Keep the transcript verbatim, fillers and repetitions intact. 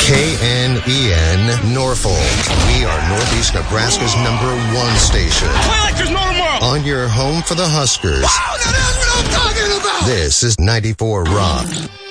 K N E N Norfolk. We are Northeast Nebraska's number one station. Play like there's no tomorrow. On your home for the Huskers. Wow, now that's what I'm talking about. This is ninety-four Rock.